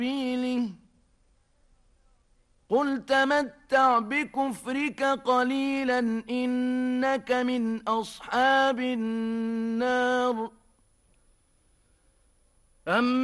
قل تمتع بكفرك قليلا إنك من أصحاب النار.